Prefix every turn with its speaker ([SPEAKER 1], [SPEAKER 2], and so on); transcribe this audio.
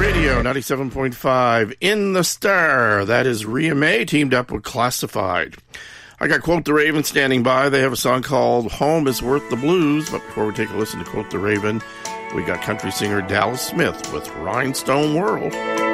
[SPEAKER 1] Radio 97.5 in the Star. That is Rhea May teamed up with Classified. I got Quote the Raven standing by. They have a song called Home is Worth the Blues. But before we take a listen to Quote the Raven, we got country singer Dallas Smith with Rhinestone World.